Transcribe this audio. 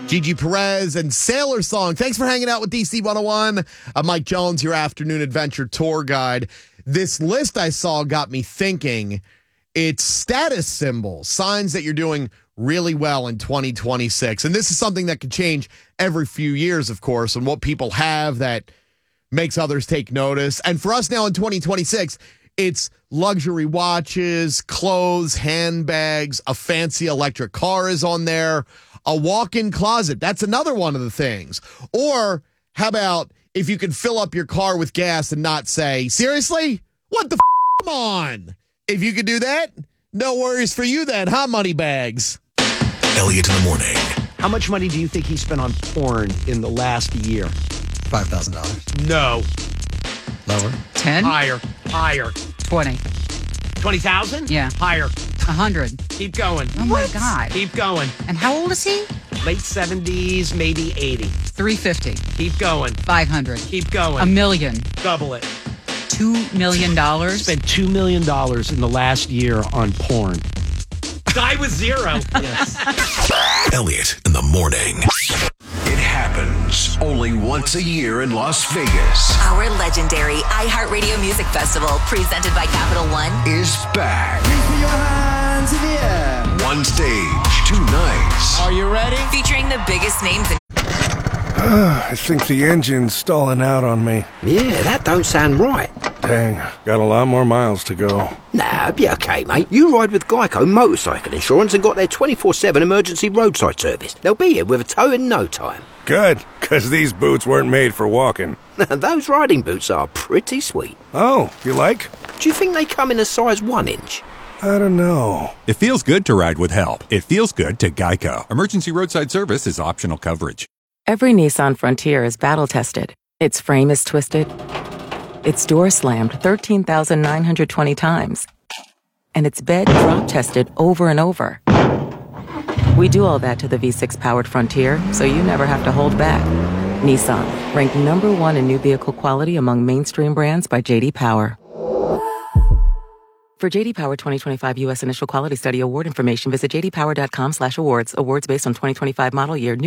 Gigi Perez and Sailor Song. Thanks for hanging out with DC 101. I'm Mike Jones, your afternoon adventure tour guide. This list I saw got me thinking. It's status symbols, signs that you're doing really well in 2026. And this is something that could change every few years, of course, and what people have that makes others take notice. And for us now in 2026, it's luxury watches, clothes, handbags, a fancy electric car is on there, a walk-in closet. That's another one of the things. Or how about if you could fill up your car with gas and not say, seriously? What the f***? Come on. If you could do that, no worries for you then, huh, Moneybags? Elliot in the morning. How much money do you think he spent on porn in the last year? $5,000. No. Lower. 10? Higher. 20. 20,000? Yeah. Higher. 100. Keep going. Oh, my God. Keep going. And how old is he? Late 70s, maybe 80. 350. Keep going. 500. Keep going. $1 million. Double it. $2 million. Spent $2 million in the last year on porn. Die with zero. Yes. Elliot in the morning. It happens only once a year in Las Vegas. Our legendary iHeartRadio Music Festival, presented by Capital One, Is back. Your hands in the air. One stage, 2 nights. Are you ready? featuring the biggest names in I think the engine's stalling out on me. Yeah, that don't sound right. Dang, got a lot more miles to go. Nah, be okay, mate. You ride with Geico Motorcycle Insurance and got their 24/7 emergency roadside service. They'll be here with a tow in no time. Good, because these boots weren't made for walking. Those riding boots are pretty sweet. Oh, you like? Do you think they come in a size 1 inch? I don't know. It feels good to ride with help. It feels good to Geico. Emergency roadside service is optional coverage. Every Nissan Frontier is battle-tested. Its frame is twisted. Its door slammed 13,920 times. And its bed drop-tested over and over. We do all that to the V6-powered Frontier, so you never have to hold back. Nissan, ranked #1 in new vehicle quality among mainstream brands by J.D. Power. For J.D. Power 2025 U.S. Initial Quality Study Award information, visit jdpower.com/awards. Awards based on 2025 model year. New